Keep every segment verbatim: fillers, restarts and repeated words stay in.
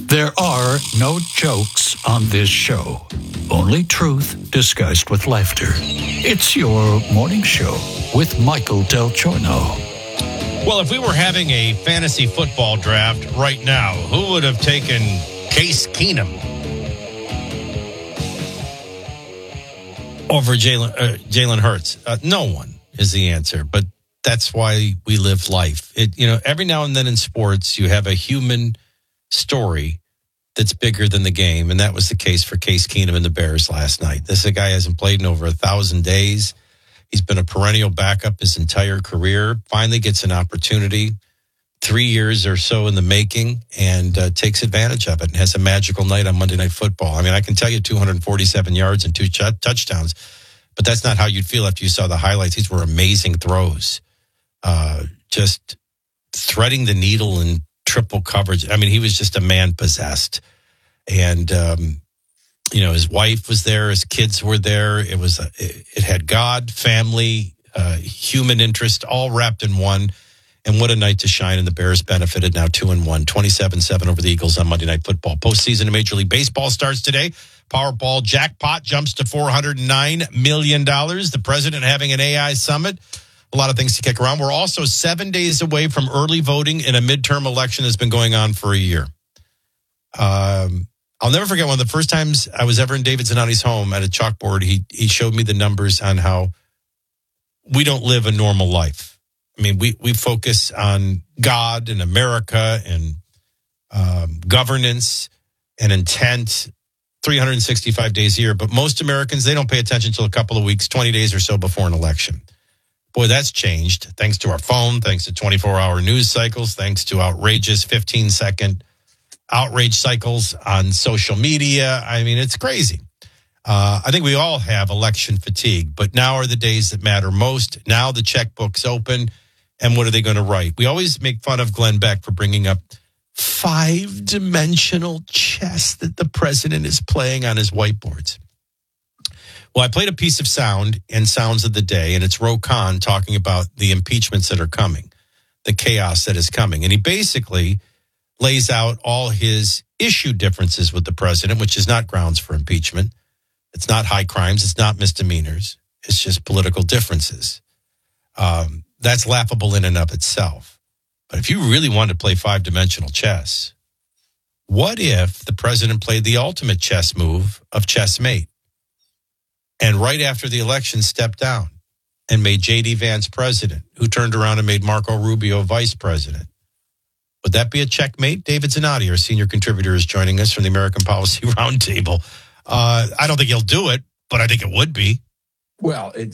There are no jokes on this show, only truth disguised with laughter. It's your morning show with Michael Del Giorno. Well, if we were having a fantasy football draft right now, who would have taken Case Keenum over Jalen uh, Jalen Hurts? Uh, no one is the answer, but that's why we live life. It, you know, every now and then in sports, you have a human story that's bigger than the game, and that was the case for Case Keenum and the Bears last night. This a guy hasn't played in over a thousand days. He's been a perennial backup his entire career. Finally gets an opportunity, three years or so in the making, and uh, takes advantage of it and has a magical night on Monday Night Football. I mean, I can tell you two hundred forty-seven yards and two ch- touchdowns, but that's not how you'd feel after you saw the highlights. These were amazing throws, uh, just threading the needle in triple coverage. I mean, he was just a man possessed. And, um, you know, his wife was there. His kids were there. It was, a, it, it had God, family, uh, human interest, all wrapped in one. And what a night to shine. And the Bears benefited now two and one, twenty-seven seven over the Eagles on Monday Night Football. Postseason in Major League Baseball starts today. Powerball jackpot jumps to four hundred nine million dollars. The president having an A I summit. A lot of things to kick around. We're also seven days away from early voting in a midterm election that's been going on for a year. Um, I'll never forget one of the first times I was ever in David Zanotti's home at a chalkboard. He he showed me the numbers on how we don't live a normal life. I mean, we, we focus on God and America and um, governance and intent three hundred sixty-five days a year. But most Americans, they don't pay attention until a couple of weeks, twenty days or so before an election. Boy, that's changed thanks to our phone, thanks to twenty-four hour news cycles, thanks to outrageous fifteen second outrage cycles on social media. I mean, it's crazy. Uh, I think we all have election fatigue, but now are the days that matter most. Now the checkbook's open, and what are they going to write? We always make fun of Glenn Beck for bringing up five-dimensional chess that the president is playing on his whiteboards. Well, I played a piece of sound and sounds of the day, and it's Ro Khan talking about the impeachments that are coming, the chaos that is coming. And he basically lays out all his issue differences with the president, which is not grounds for impeachment. It's not high crimes. It's not misdemeanors. It's just political differences. Um, that's laughable in and of itself. But if you really wanted to play five-dimensional chess, what if the president played the ultimate chess move of chessmate? And right after the election, stepped down and made J D Vance president, who turned around and made Marco Rubio vice president. Would that be a checkmate? David Zanotti, our senior contributor, is joining us from the American Policy Roundtable. Uh, I don't think he'll do it, but I think it would be. Well, it,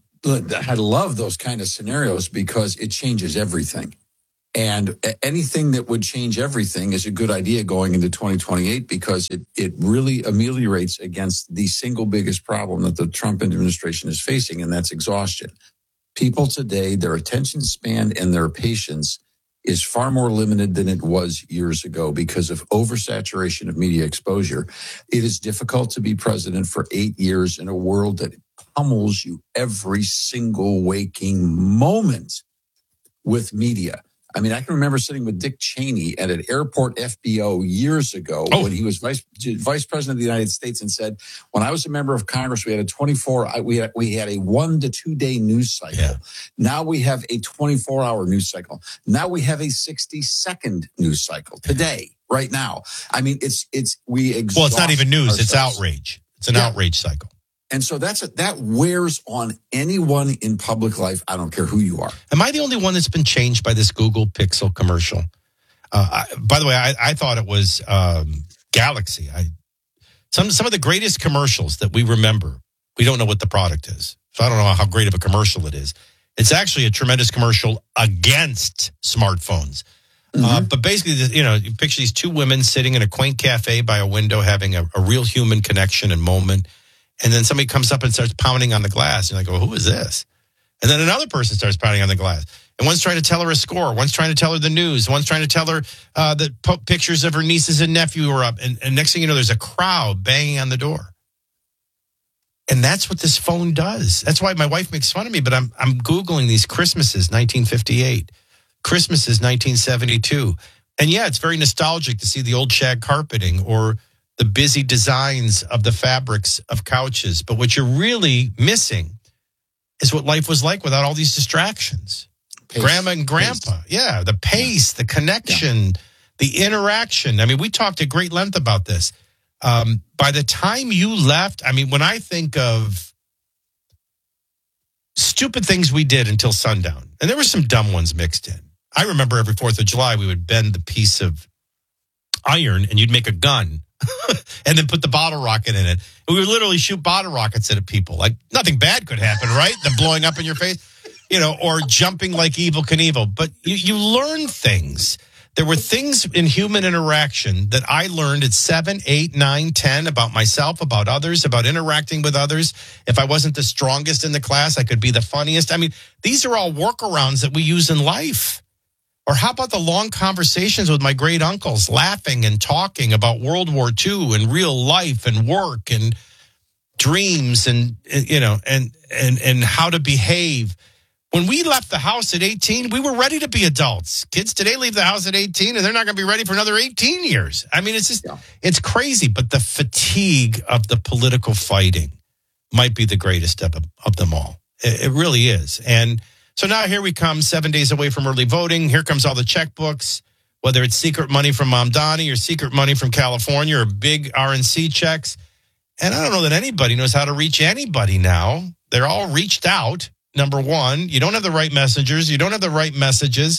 I love those kind of scenarios because it changes everything. And anything that would change everything is a good idea going into twenty twenty-eight because it, it really ameliorates against the single biggest problem that the Trump administration is facing, and that's exhaustion. People today, their attention span and their patience is far more limited than it was years ago because of oversaturation of media exposure. It is difficult to be president for eight years in a world that pummels you every single waking moment with media. I mean, I can remember sitting with Dick Cheney at an airport F B O years ago oh. when he was vice vice president of the United States and said, when I was a member of Congress, we had a twenty-four, we had, we had a one to two day news cycle. Yeah. Now we have a twenty-four hour news cycle. Now we have a sixty second news cycle today, right now. I mean, it's, it's, we exhaust Well, it's not even news. ourselves. It's outrage. It's an yeah. outrage cycle. And so that's a, that wears on anyone in public life. I don't care who you are. Am I the only one that's been changed by this Google Pixel commercial? Uh, I, by the way, I, I thought it was um, Galaxy. I, some some of the greatest commercials that we remember, we don't know what the product is. So I don't know how great of a commercial it is. It's actually a tremendous commercial against smartphones. Mm-hmm. Uh, but basically, you know, you picture these two women sitting in a quaint cafe by a window having a, a real human connection and moment. And then somebody comes up and starts pounding on the glass. You're like, oh, who is this? And then another person starts pounding on the glass. And one's trying to tell her a score. One's trying to tell her the news. One's trying to tell her uh, that po- pictures of her nieces and nephew are up. And, and next thing you know, there's a crowd banging on the door. And that's what this phone does. That's why my wife makes fun of me. But I'm I'm Googling these Christmases, nineteen fifty-eight. Christmases, nineteen seventy-two. And yeah, it's very nostalgic to see the old shag carpeting or the busy designs of the fabrics of couches. But what you're really missing is what life was like without all these distractions. Pace. Grandma and grandpa. Pace. Yeah, the pace, the connection, yeah. the interaction. I mean, we talked at great length about this. Um, by the time you left, I mean, when I think of stupid things we did until sundown, and there were some dumb ones mixed in. I remember every fourth of July, we would bend the piece of iron and you'd make a gun and then put the bottle rocket in it. And we would literally shoot bottle rockets at people. Like nothing bad could happen, right? Them blowing up in your face, you know, or jumping like Evel Knievel. But you, you learn things. There were things in human interaction that I learned at seven, eight, nine, ten about myself, about others, about interacting with others. If I wasn't the strongest in the class, I could be the funniest. I mean, these are all workarounds that we use in life. Or how about the long conversations with my great uncles, laughing and talking about World War Two and real life and work and dreams and, you know, and, and, and how to behave. When we left the house at eighteen, we were ready to be adults. Kids today leave the house at eighteen and they're not going to be ready for another eighteen years. I mean, it's just, yeah. it's crazy. But the fatigue of the political fighting might be the greatest of, of them all. It, it really is. And so now here we come, seven days away from early voting. Here comes all the checkbooks, whether it's secret money from Mom Donnie or secret money from California or big R N C checks. And I don't know that anybody knows how to reach anybody now. They're all reached out. Number one, you don't have the right messengers. You don't have the right messages.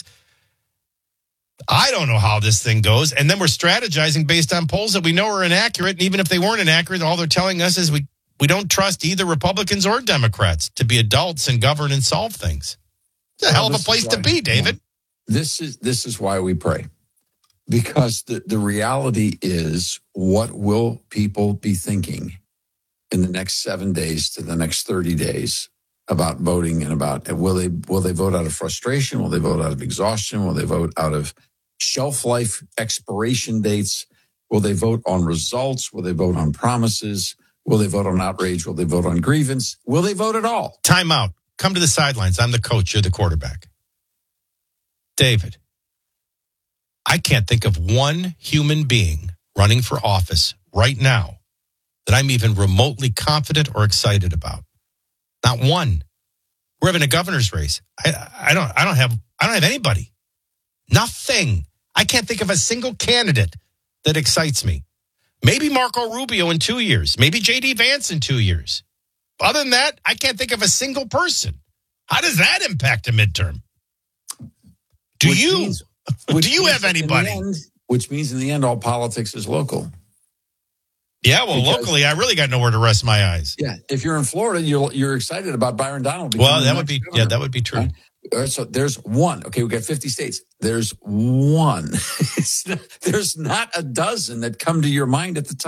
I don't know how this thing goes. And then we're strategizing based on polls that we know are inaccurate. And even if they weren't inaccurate, all they're telling us is we, we don't trust either Republicans or Democrats to be adults and govern and solve things. It's a hell of a place to be, David. This is this is why we pray. Because the, the reality is, what will people be thinking in the next seven days to the next thirty days about voting and about, will they will they vote out of frustration? Will they vote out of exhaustion? Will they vote out of shelf life expiration dates? Will they vote on results? Will they vote on promises? Will they vote on outrage? Will they vote on grievance? Will they vote at all? Time out. Come to the sidelines. I'm the coach. You're the quarterback. David, I can't think of one human being running for office right now that I'm even remotely confident or excited about. Not one. We're having a governor's race. I, I don't. I don't have. I don't have anybody. Nothing. I can't think of a single candidate that excites me. Maybe Marco Rubio in two years. Maybe J D Vance in two years. Other than that, I can't think of a single person. How does that impact a midterm? Do which you? Means, do you have anybody? End, which means in the end, all politics is local. Yeah, well, because, locally, I really got nowhere to rest my eyes. Yeah, if you're in Florida, you're you're excited about Byron Donald. Well, that would be governor. Yeah, that would be true. Right? So there's one. Okay, we got fifty states. There's one. There's not a dozen that come to your mind at the time.